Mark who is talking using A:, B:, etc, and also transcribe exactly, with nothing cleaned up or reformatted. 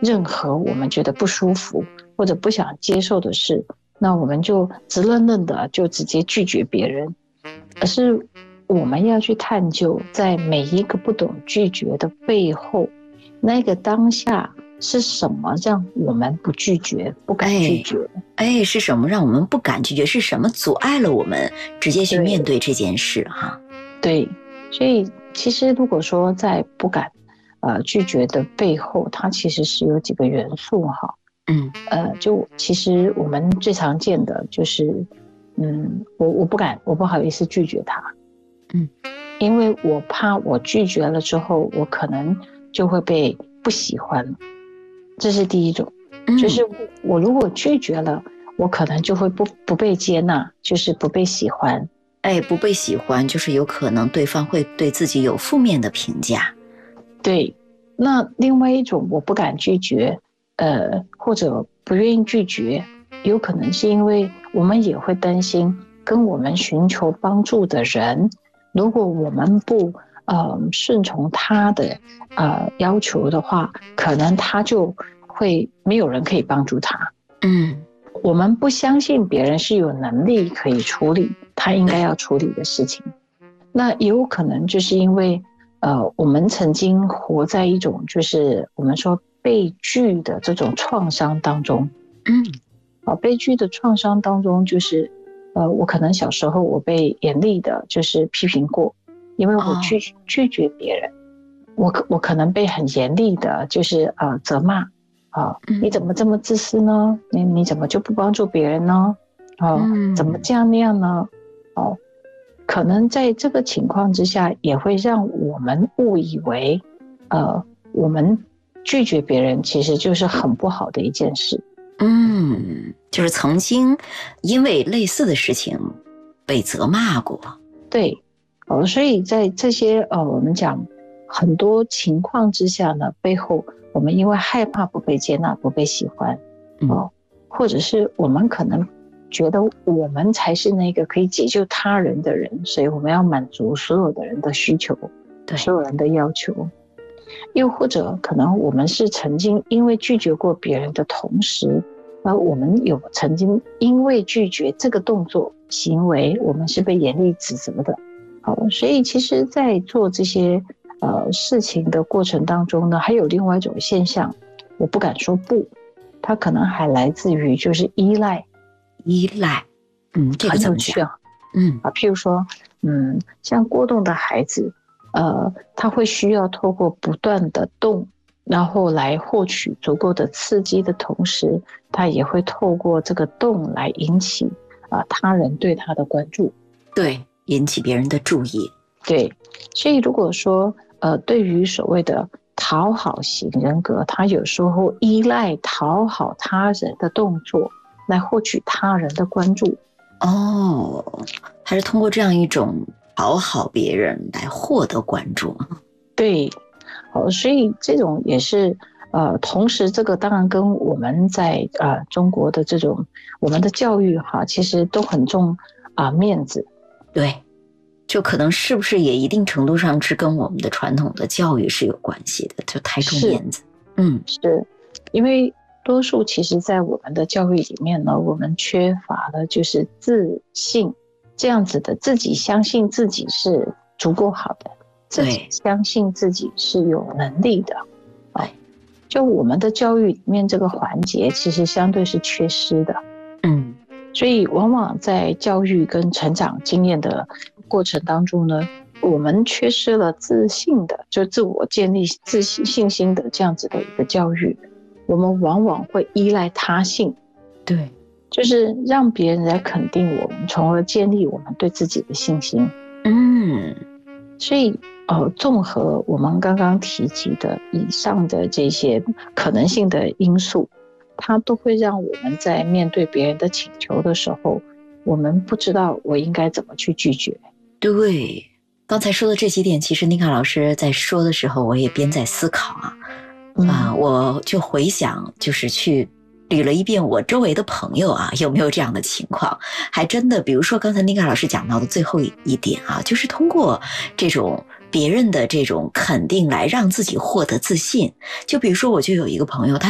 A: 任何我们觉得不舒服或者不想接受的事，那我们就直愣愣的就直接拒绝别人，而是我们要去探究，在每一个不懂拒绝的背后，那个当下是什么让我们不拒绝、不敢拒绝？
B: 哎，哎是什么让我们不敢拒绝？是什么阻碍了我们直接去面对这件事？哈，
A: 对，所以其实如果说在不敢呃拒绝的背后，它其实是有几个元素哈。
B: 嗯，
A: 呃，就其实我们最常见的就是，嗯，我我不敢，我不好意思拒绝他。
B: 嗯，
A: 因为我怕我拒绝了之后，我可能就会被不喜欢了，这是第一种。
B: 嗯、
A: 就是我如果拒绝了，我可能就会不不被接纳，就是不被喜欢。
B: 哎，不被喜欢，就是有可能对方会对自己有负面的评价。
A: 对，那另外一种我不敢拒绝，呃，或者不愿意拒绝，有可能是因为我们也会担心跟我们寻求帮助的人。如果我们不呃顺从他的呃要求的话，可能他就会没有人可以帮助他。
B: 嗯，
A: 我们不相信别人是有能力可以处理他应该要处理的事情。那也有可能就是因为呃我们曾经活在一种就是我们说被拒的这种创伤当中。
B: 嗯，
A: 啊，被拒的创伤当中就是。呃，我可能小时候我被严厉的，就是批评过，因为我拒、哦、拒绝别人，我可我可能被很严厉的，就是呃责骂，啊、呃嗯，你怎么这么自私呢？你你怎么就不帮助别人呢？哦、呃嗯，怎么这样那样呢？哦、呃，可能在这个情况之下，也会让我们误以为，呃，我们拒绝别人其实就是很不好的一件事。
B: 嗯，就是曾经因为类似的事情被责骂过。
A: 对，呃，所以在这些呃，我们讲很多情况之下呢，背后我们因为害怕不被接纳、不被喜欢，哦、呃嗯，或者是我们可能觉得我们才是那个可以解救他人的人，所以我们要满足所有的人的需求，对，所有人的要求。又或者可能我们是曾经因为拒绝过别人的同时，而我们有曾经因为拒绝这个动作行为，我们是被严厉指责的。好，所以其实在做这些呃事情的过程当中呢，还有另外一种现象，我不敢说不，它可能还来自于就是依赖。
B: 依赖，嗯，这个怎么讲？嗯
A: 啊，譬如说，嗯，像过动的孩子，呃，他会需要透过不断的动，然后来获取足够的刺激的同时，他也会透过这个动来引起啊、呃、他人对他的关注，
B: 对，引起别人的注意。
A: 对，所以如果说呃，对于所谓的讨好型人格，他有时候依赖讨好他人的动作来获取他人的关注。
B: 哦，还是通过这样一种讨好别人来获得关注。
A: 对，哦，所以这种也是呃，同时这个当然跟我们在呃中国的这种我们的教育哈，其实都很重啊、呃、面子。
B: 对，就可能是不是也一定程度上是跟我们的传统的教育是有关系的，就太重面子。嗯，
A: 是因为多数其实在我们的教育里面呢，我们缺乏的就是自信，这样子的自己相信自己是足够好的，自己相信自己是有能力的。
B: 对，
A: 就我们的教育里面这个环节其实相对是缺失的。
B: 嗯，
A: 所以往往在教育跟成长经验的过程当中呢，我们缺失了自信的，就自我建立自信心的这样子的一个教育。我们往往会依赖他性，
B: 对，
A: 就是让别人来肯定我们，从而建立我们对自己的信心。
B: 嗯，
A: 所以呃，综合我们刚刚提及的以上的这些可能性的因素，它都会让我们在面对别人的请求的时候，我们不知道我应该怎么去拒绝。
B: 对，刚才说的这几点，其实妮卡老师在说的时候，我也边在思考啊。啊、呃，我就回想，就是去捋了一遍我周围的朋友啊，有没有这样的情况？还真的，比如说刚才妮卡老师讲到的最后一点啊，就是通过这种别人的这种肯定来让自己获得自信。就比如说，我就有一个朋友，他